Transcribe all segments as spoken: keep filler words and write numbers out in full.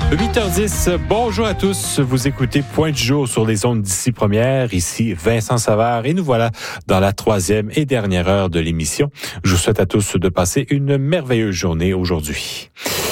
huit heures dix, bonjour à tous. Vous écoutez Point du jour sur les ondes d'ici première. Ici Vincent Savard et nous voilà dans la troisième et dernière heure de l'émission. Je vous souhaite à tous de passer une merveilleuse journée aujourd'hui.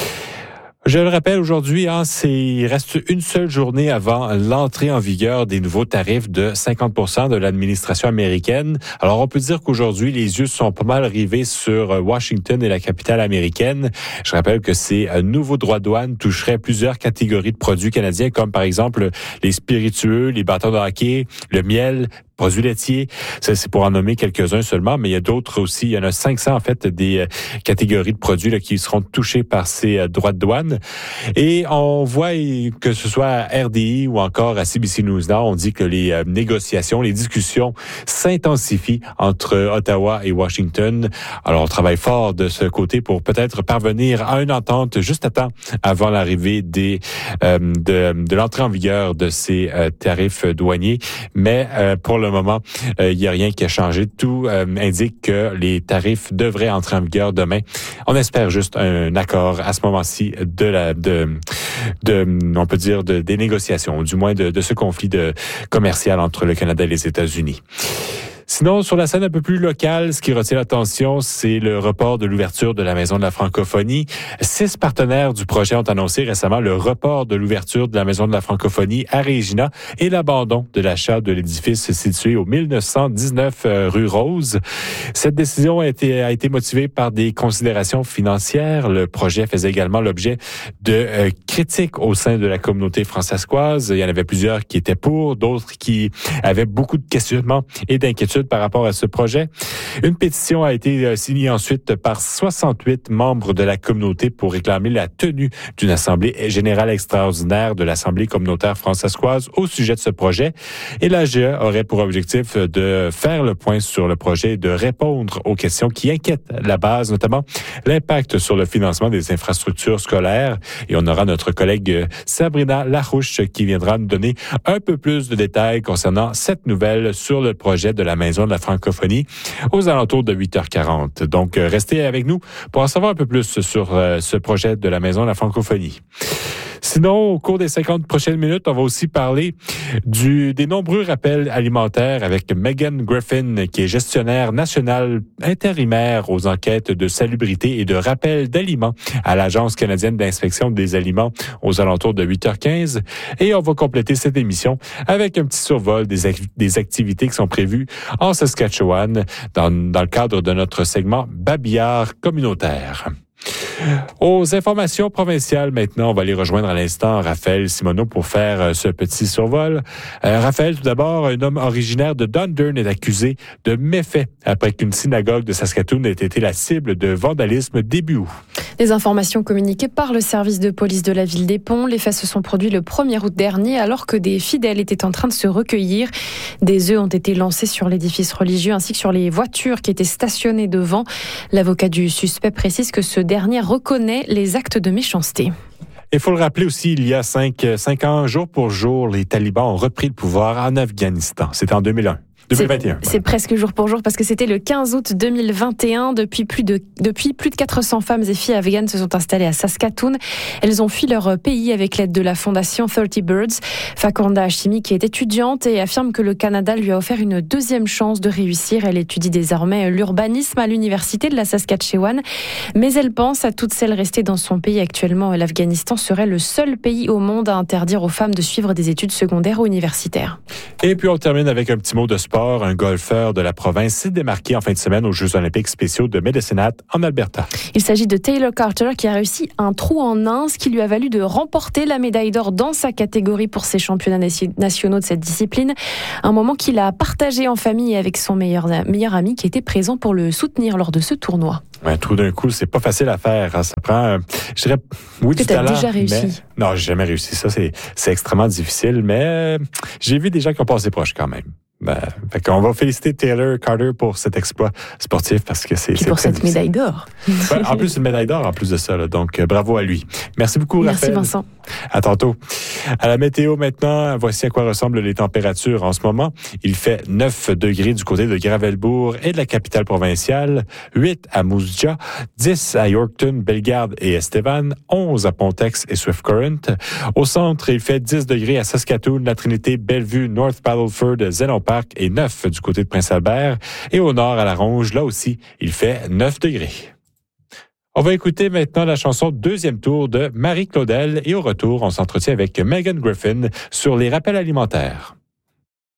Je le rappelle aujourd'hui, hein, c'est, il reste une seule journée avant l'entrée en vigueur des nouveaux tarifs de cinquante pour cent de l'administration américaine. Alors, on peut dire qu'aujourd'hui, les yeux sont pas mal rivés sur Washington et la capitale américaine. Je rappelle que ces nouveaux droits de douane toucheraient plusieurs catégories de produits canadiens, comme par exemple les spiritueux, les bâtons de hockey, le miel, produits laitiers. Ça, c'est pour en nommer quelques-uns seulement, mais il y a d'autres aussi. Il y en a cinq cents, en fait, des euh, catégories de produits là, qui seront touchés par ces euh, droits de douane. Et on voit que ce soit à R D I ou encore à C B C News Now, on dit que les euh, négociations, les discussions s'intensifient entre Ottawa et Washington. Alors, on travaille fort de ce côté pour peut-être parvenir à une entente juste à temps avant l'arrivée des euh, de, de l'entrée en vigueur de ces euh, tarifs douaniers. Mais euh, pour le le moment, il euh, n'y a rien qui a changé. Tout euh, indique que les tarifs devraient entrer en vigueur demain. On espère juste un accord à ce moment-ci de la, de, de, on peut dire, de, des négociations, du moins de, de ce conflit de, commercial entre le Canada et les États-Unis. Sinon, sur la scène un peu plus locale, ce qui retient l'attention, c'est le report de l'ouverture de la Maison de la Francophonie. Six partenaires du projet ont annoncé récemment le report de l'ouverture de la Maison de la Francophonie à Regina et l'abandon de l'achat de l'édifice situé au mille neuf cent dix-neuf euh, rue Rose. Cette décision a été, a été motivée par des considérations financières. Le projet faisait également l'objet de euh, critiques au sein de la communauté francescoise. Il y en avait plusieurs qui étaient pour, d'autres qui avaient beaucoup de questionnements et d'inquiétudes par rapport à ce projet. Une pétition a été signée ensuite par soixante-huit membres de la communauté pour réclamer la tenue d'une assemblée générale extraordinaire de l'Assemblée communautaire francescoise au sujet de ce projet. Et l'A G E aurait pour objectif de faire le point sur le projet et de répondre aux questions qui inquiètent la base, notamment l'impact sur le financement des infrastructures scolaires. Et on aura notre collègue Sabrina Larouche qui viendra nous donner un peu plus de détails concernant cette nouvelle sur le projet de la Maison de la Francophonie aux alentours de huit heures quarante. Donc, restez avec nous pour en savoir un peu plus sur euh, ce projet de la Maison de la Francophonie. Sinon, au cours des cinquante prochaines minutes, on va aussi parler du, des nombreux rappels alimentaires avec Megan Griffin, qui est gestionnaire national intérimaire aux enquêtes de salubrité et de rappel d'aliments à l'Agence canadienne d'inspection des aliments aux alentours de huit heures quinze. Et on va compléter cette émission avec un petit survol des, ac- des activités qui sont prévues en Saskatchewan dans, dans le cadre de notre segment Babillard communautaire. Aux informations provinciales, maintenant, on va aller rejoindre à l'instant Raphaël Simoneau pour faire ce petit survol. Euh, Raphaël, tout d'abord, un homme originaire de Dundurn est accusé de méfaits après qu'une synagogue de Saskatoon ait été la cible de vandalisme début août. Des informations communiquées par le service de police de la ville des Ponts. Les faits se sont produits le premier août dernier alors que des fidèles étaient en train de se recueillir. Des œufs ont été lancés sur l'édifice religieux ainsi que sur les voitures qui étaient stationnées devant. L'avocat du suspect précise que ce dernier reconnaît les actes de méchanceté. Il faut le rappeler aussi, il y a cinq, cinq ans, jour pour jour, les talibans ont repris le pouvoir en Afghanistan. C'était en deux mille un. deux mille vingt et un. C'est, c'est presque jour pour jour parce que c'était le quinze août deux mille vingt et un. Depuis plus de, depuis plus de quatre cents femmes et filles afghanes se sont installées à Saskatoon. Elles ont fui leur pays avec l'aide de la fondation thirty birds. Fakonda Hashimi, qui est étudiante et affirme que le Canada lui a offert une deuxième chance de réussir. Elle étudie désormais l'urbanisme à l'université de la Saskatchewan. Mais elle pense à toutes celles restées dans son pays actuellement. L'Afghanistan serait le seul pays au monde à interdire aux femmes de suivre des études secondaires ou universitaires. Et puis on termine avec un petit mot de sport. Un golfeur de la province s'est démarqué en fin de semaine aux Jeux olympiques spéciaux de Medicine Hat en Alberta. Il s'agit de Taylor Carter qui a réussi un trou en un, ce qui lui a valu de remporter la médaille d'or dans sa catégorie pour ses championnats nationaux de cette discipline. Un moment qu'il a partagé en famille et avec son meilleur, meilleur ami qui était présent pour le soutenir lors de ce tournoi. Un trou d'un coup, c'est pas facile à faire. Hein. Ça prend, je dirais, oui, que du talent. Déjà réussi. Mais, non, j'ai jamais réussi. Ça, c'est, c'est extrêmement difficile, mais euh, j'ai vu des gens qui ont passé proche quand même. Ben, fait qu'on va féliciter Taylor Carter pour cet exploit sportif parce que c'est. Puis c'est pour très cette difficile. médaille d'or. Ben, en plus, une médaille d'or en plus de ça. Là, donc, euh, bravo à lui. Merci beaucoup, Merci Raphaël. Vincent. À tantôt. À la météo maintenant, voici à quoi ressemblent les températures en ce moment. Il fait neuf degrés du côté de Gravelbourg et de la capitale provinciale, huit à Moose Jaw, dix à Yorkton, Bellegarde et Estevan, onze à Pontex et Swift Current. Au centre, il fait dix degrés à Saskatoon, La Trinité, Bellevue, North Battleford, Zénon Park et neuf du côté de Prince-Albert. Et au nord, à La Ronge, là aussi, il fait neuf degrés. On va écouter maintenant la chanson Deuxième tour de Marie Claudel et au retour, on s'entretient avec Megan Griffin sur les rappels alimentaires.